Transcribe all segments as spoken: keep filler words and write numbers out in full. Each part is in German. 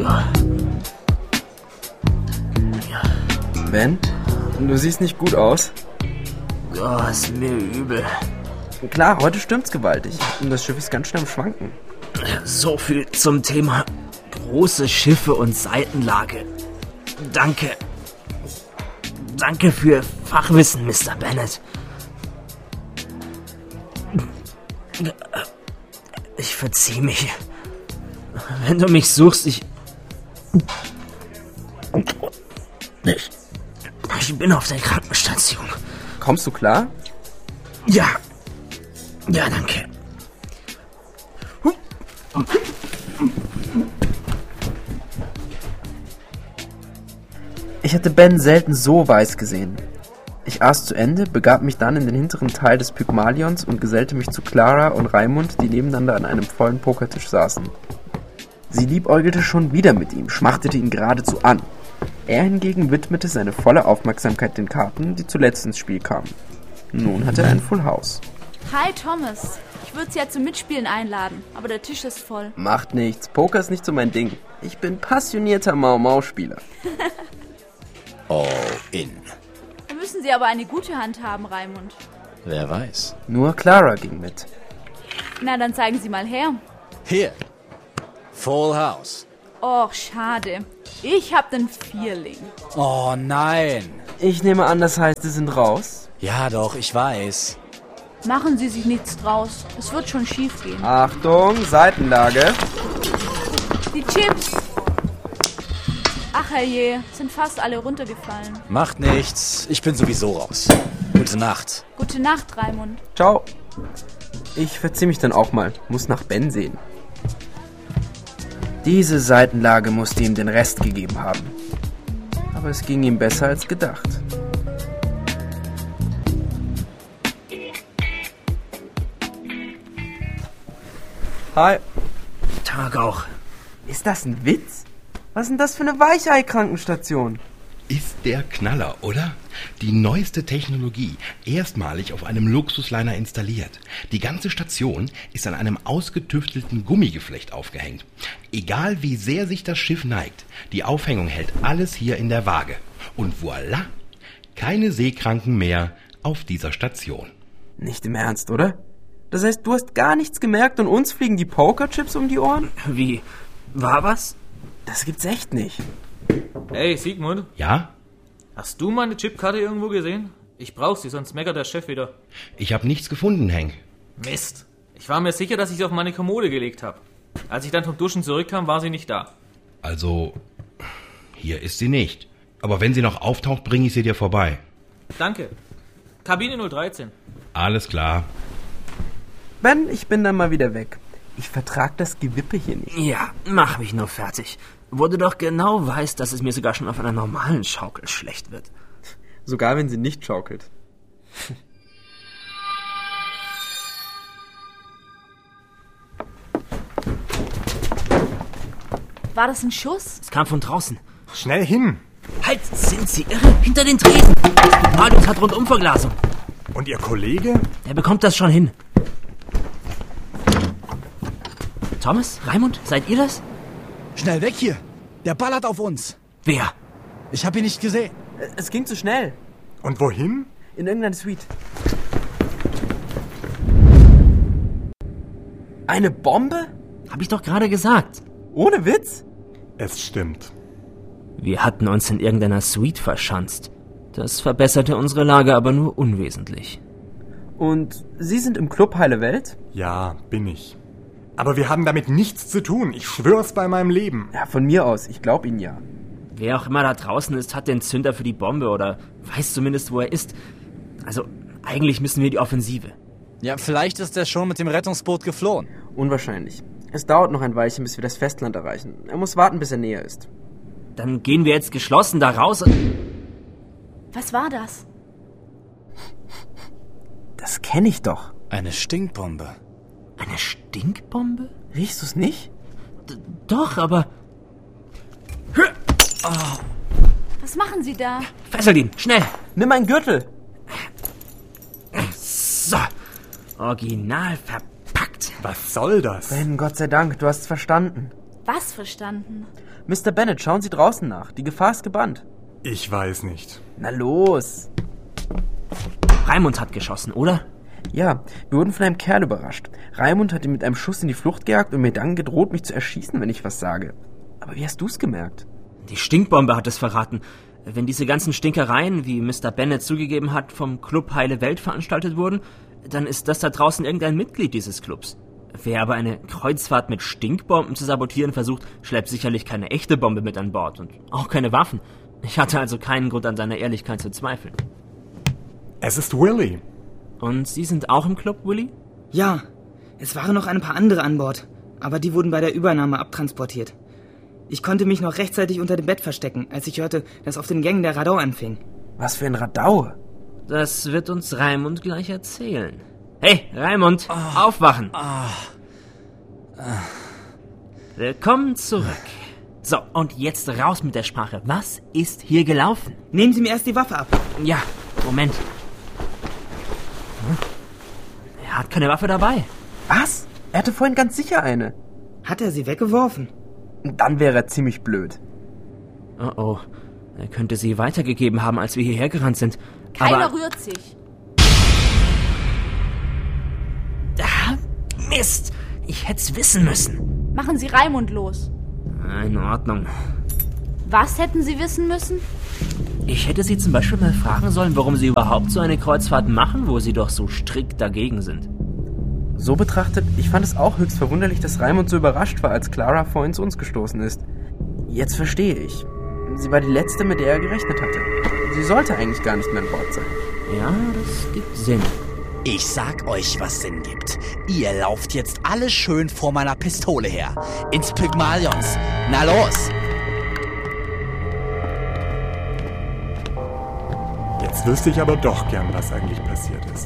Ja. Ja. Ben, du siehst nicht gut aus. Ja, ist mir übel. Klar, heute stürmt's gewaltig und das Schiff ist ganz schnell am Schwanken. So viel zum Thema große Schiffe und Seitenlage. Danke. Danke für Fachwissen, Mister Bennett. Ich verzieh mich. Wenn du mich suchst, ich... Ich, ich bin auf der Krankenstation. Kommst du klar? Ja. Ja, danke. Ich hatte Ben selten so weiß gesehen. Ich aß zu Ende, begab mich dann in den hinteren Teil des Pygmalions und gesellte mich zu Clara und Raimund, die nebeneinander an einem vollen Pokertisch saßen. Sie liebäugelte schon wieder mit ihm, schmachtete ihn geradezu an. Er hingegen widmete seine volle Aufmerksamkeit den Karten, die zuletzt ins Spiel kamen. Nun hatte er ein Full House. Hi Thomas, ich würde Sie ja zum Mitspielen einladen, aber der Tisch ist voll. Macht nichts, Poker ist nicht so mein Ding. Ich bin passionierter Mau-Mau-Spieler. All in. Da müssen Sie aber eine gute Hand haben, Raimund. Wer weiß. Nur Clara ging mit. Na, dann zeigen Sie mal her. Hier. Full House. Och, schade. Ich hab den Vierling. Oh nein. Ich nehme an, das heißt, Sie sind raus? Ja doch, ich weiß. Machen Sie sich nichts draus. Es wird schon schief gehen. Achtung, Seitenlage. Die Chips. Ach herrje, sind fast alle runtergefallen. Macht nichts. Ich bin sowieso raus. Gute Nacht. Gute Nacht, Raimund. Ciao. Ich verzieh mich dann auch mal. Muss nach Ben sehen. Diese Seitenlage musste ihm den Rest gegeben haben. Aber es ging ihm besser als gedacht. Hi. Tag auch. Ist das ein Witz? Was ist denn das für eine Weichei-Krankenstation? Ist der Knaller, oder? Die neueste Technologie, erstmalig auf einem Luxusliner installiert. Die ganze Station ist an einem ausgetüftelten Gummigeflecht aufgehängt. Egal wie sehr sich das Schiff neigt, die Aufhängung hält alles hier in der Waage. Und voilà, keine Seekranken mehr auf dieser Station. Nicht im Ernst, oder? Das heißt, du hast gar nichts gemerkt und uns fliegen die Pokerchips um die Ohren? Wie? War was? Das gibt's echt nicht. Hey, Sigmund, Ja? hast du meine Chipkarte irgendwo gesehen? Ich brauch sie, sonst meckert der Chef wieder. Ich habe nichts gefunden, Hank. Mist. Ich war mir sicher, dass ich sie auf meine Kommode gelegt habe. Als ich dann vom Duschen zurückkam, war sie nicht da. Also, hier ist sie nicht. Aber wenn sie noch auftaucht, bringe ich sie dir vorbei. Danke. Kabine null dreizehn. Alles klar. Ben, ich bin dann mal wieder weg. Ich vertrag das Gewippe hier nicht. Ja, mach mich nur fertig. Wo du doch genau weißt, dass es mir sogar schon auf einer normalen Schaukel schlecht wird. Sogar wenn sie nicht schaukelt. War das ein Schuss? Es kam von draußen. Schnell hin! Halt, sind Sie irre? Hinter den Tresen! Das Pygmalion hat Rundumverglasung. Und Ihr Kollege? Der bekommt das schon hin. Thomas, Raimund, seid ihr das? Schnell weg hier! Der ballert auf uns! Wer? Ich hab ihn nicht gesehen. Es ging zu schnell. Und wohin? In irgendeine Suite. Eine Bombe? Hab ich doch gerade gesagt. Ohne Witz? Es stimmt. Wir hatten uns in irgendeiner Suite verschanzt. Das verbesserte unsere Lage aber nur unwesentlich. Und Sie sind im Club Heile Welt? Ja, bin ich. Aber wir haben damit nichts zu tun. Ich schwör's bei meinem Leben. Ja, von mir aus. Ich glaub Ihnen ja. Wer auch immer da draußen ist, hat den Zünder für die Bombe oder weiß zumindest, wo er ist. Also, eigentlich müssen wir die Offensive. Ja, vielleicht ist er schon mit dem Rettungsboot geflohen. Unwahrscheinlich. Es dauert noch ein Weilchen, bis wir das Festland erreichen. Er muss warten, bis er näher ist. Dann gehen wir jetzt geschlossen da raus und... Was war das? Das kenne ich doch. Eine Stinkbombe. Eine Stinkbombe? Riechst du's nicht? D- doch, aber... Was machen Sie da? Fesselt ihn, schnell! Nimm einen Gürtel. So, original verpackt. Was soll das? Ben, Gott sei Dank, du hast's verstanden. Was verstanden? Mister Bennett, schauen Sie draußen nach. Die Gefahr ist gebannt. Ich weiß nicht. Na los. Raimund hat geschossen, oder? Ja, wir wurden von einem Kerl überrascht. Raimund hat ihn mit einem Schuss in die Flucht gejagt und mir dann gedroht, mich zu erschießen, wenn ich was sage. Aber wie hast du's gemerkt? Die Stinkbombe hat es verraten. Wenn diese ganzen Stinkereien, wie Mister Bennett zugegeben hat, vom Club Heile Welt veranstaltet wurden, dann ist das da draußen irgendein Mitglied dieses Clubs. Wer aber eine Kreuzfahrt mit Stinkbomben zu sabotieren versucht, schleppt sicherlich keine echte Bombe mit an Bord und auch keine Waffen. Ich hatte also keinen Grund an seiner Ehrlichkeit zu zweifeln. Es ist Willy. Und Sie sind auch im Club, Willy? Ja, es waren noch ein paar andere an Bord, aber die wurden bei der Übernahme abtransportiert. Ich konnte mich noch rechtzeitig unter dem Bett verstecken, als ich hörte, dass auf den Gängen der Radau anfing. Was für ein Radau? Das wird uns Raimund gleich erzählen. Hey, Raimund, oh. Aufwachen! Oh. Oh. Willkommen zurück. So, und jetzt raus mit der Sprache. Was ist hier gelaufen? Nehmen Sie mir erst die Waffe ab. Ja, Moment. Er hat keine Waffe dabei. Was? Er hatte vorhin ganz sicher eine. Hat er sie weggeworfen? Dann wäre er ziemlich blöd. Oh oh, er könnte sie weitergegeben haben, als wir hierher gerannt sind. Keiner Aber... rührt sich. Ah, Mist! Ich hätt's wissen müssen. Machen Sie Raimund los. In Ordnung. Was hätten Sie wissen müssen? Ich hätte Sie zum Beispiel mal fragen sollen, warum Sie überhaupt so eine Kreuzfahrt machen, wo Sie doch so strikt dagegen sind. So betrachtet, ich fand es auch höchst verwunderlich, dass Raimund so überrascht war, als Clara vorhin zu uns gestoßen ist. Jetzt verstehe ich. Sie war die Letzte, mit der er gerechnet hatte. Sie sollte eigentlich gar nicht mehr an Bord sein. Ja, das gibt Sinn. Ich sag euch, was Sinn gibt. Ihr lauft jetzt alle schön vor meiner Pistole her. Ins Pygmalions. Na los! Jetzt wüsste ich aber doch gern, was eigentlich passiert ist.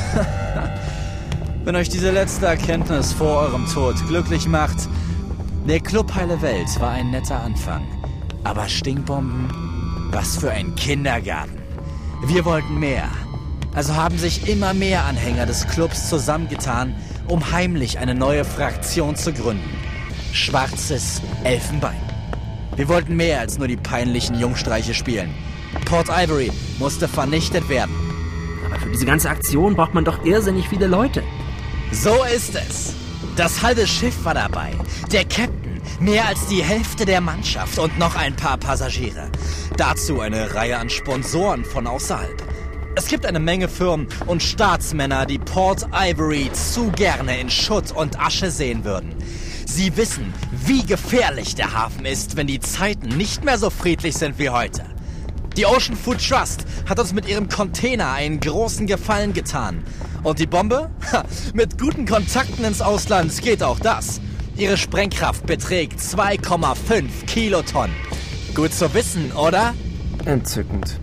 Wenn euch diese letzte Erkenntnis vor eurem Tod glücklich macht, der Club Heile Welt war ein netter Anfang. Aber Stinkbomben? Was für ein Kindergarten. Wir wollten mehr. Also haben sich immer mehr Anhänger des Clubs zusammengetan, um heimlich eine neue Fraktion zu gründen. Schwarzes Elfenbein. Wir wollten mehr als nur die peinlichen Jungstreiche spielen. Port Ivory musste vernichtet werden. Aber für diese ganze Aktion braucht man doch irrsinnig viele Leute. So ist es. Das halbe Schiff war dabei. Der Captain, mehr als die Hälfte der Mannschaft und noch ein paar Passagiere. Dazu eine Reihe an Sponsoren von außerhalb. Es gibt eine Menge Firmen und Staatsmänner, die Port Ivory zu gerne in Schutt und Asche sehen würden. Sie wissen, wie gefährlich der Hafen ist, wenn die Zeiten nicht mehr so friedlich sind wie heute. Die Ocean Food Trust hat uns mit ihrem Container einen großen Gefallen getan. Und die Bombe? Ha, mit guten Kontakten ins Ausland geht auch das. Ihre Sprengkraft beträgt zwei Komma fünf Kilotonnen. Gut zu wissen, oder? Entzückend.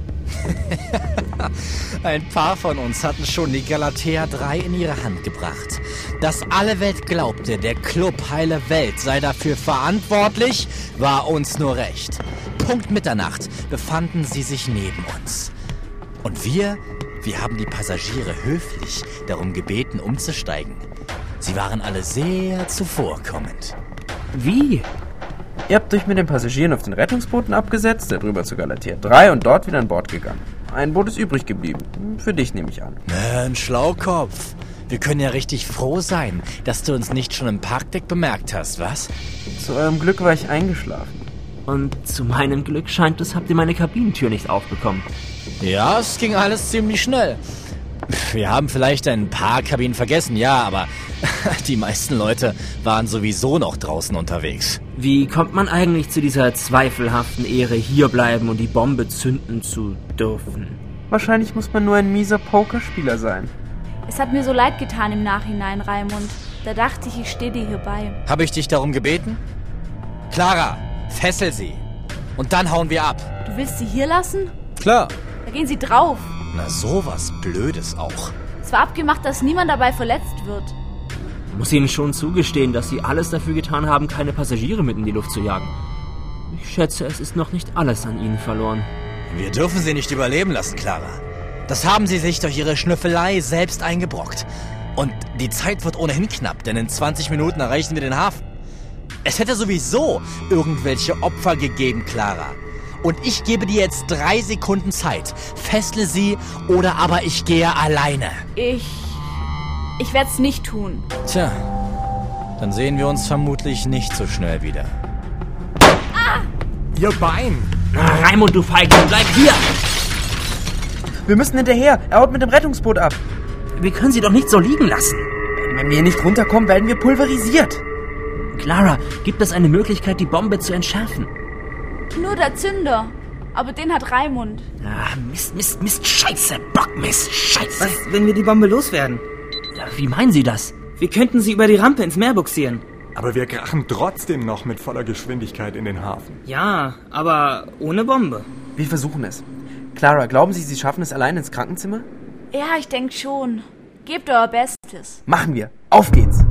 Ein paar von uns hatten schon die Galatea drei in ihre Hand gebracht. Dass alle Welt glaubte, der Club Heile Welt sei dafür verantwortlich, war uns nur recht. Punkt Mitternacht befanden sie sich neben uns. Und wir, wir haben die Passagiere höflich darum gebeten, umzusteigen. Sie waren alle sehr zuvorkommend. Wie? Ihr habt euch mit den Passagieren auf den Rettungsbooten abgesetzt, der drüber zur Galatea drei und dort wieder an Bord gegangen. Ein Boot ist übrig geblieben. Für dich nehme ich an. Mensch, Schlaukopf. Wir können ja richtig froh sein, dass du uns nicht schon im Parkdeck bemerkt hast, was? Zu eurem Glück war ich eingeschlafen. Und zu meinem Glück scheint es, habt ihr meine Kabinentür nicht aufbekommen. Ja, es ging alles ziemlich schnell. Wir haben vielleicht ein paar Kabinen vergessen, ja, aber die meisten Leute waren sowieso noch draußen unterwegs. Wie kommt man eigentlich zu dieser zweifelhaften Ehre, hierbleiben und die Bombe zünden zu dürfen? Wahrscheinlich muss man nur ein mieser Pokerspieler sein. Es hat mir so leid getan im Nachhinein, Raimund. Da dachte ich, ich stehe dir hier bei. Habe ich dich darum gebeten? Clara, fessel sie. Und dann hauen wir ab. Du willst sie hier lassen? Klar. Da gehen sie drauf. Na, sowas Blödes auch. Es war abgemacht, dass niemand dabei verletzt wird. Ich muss Ihnen schon zugestehen, dass Sie alles dafür getan haben, keine Passagiere mit in die Luft zu jagen. Ich schätze, es ist noch nicht alles an Ihnen verloren. Wir dürfen sie nicht überleben lassen, Clara. Das haben sie sich durch ihre Schnüffelei selbst eingebrockt. Und die Zeit wird ohnehin knapp, denn in zwanzig Minuten erreichen wir den Hafen. Es hätte sowieso irgendwelche Opfer gegeben, Clara. Und ich gebe dir jetzt drei Sekunden Zeit. Fessle sie oder aber ich gehe alleine. Ich... Ich werde es nicht tun. Tja, dann sehen wir uns vermutlich nicht so schnell wieder. Ah! Ihr Bein! Na, Raimund, du Feigling, bleib hier! Wir müssen hinterher. Er haut mit dem Rettungsboot ab. Wir können sie doch nicht so liegen lassen. Wenn wir nicht runterkommen, werden wir pulverisiert. Clara, gibt es eine Möglichkeit, die Bombe zu entschärfen? Nur der Zünder. Aber den hat Raimund. Ah, Mist, Mist, Mist, Scheiße, Bockmist, Scheiße. Was, wenn wir die Bombe loswerden? Ja, wie meinen Sie das? Wir könnten sie über die Rampe ins Meer buxieren. Aber wir krachen trotzdem noch mit voller Geschwindigkeit in den Hafen. Ja, aber ohne Bombe. Wir versuchen es. Clara, glauben Sie, Sie schaffen es allein ins Krankenzimmer? Ja, ich denke schon. Gebt euer Bestes. Machen wir. Auf geht's.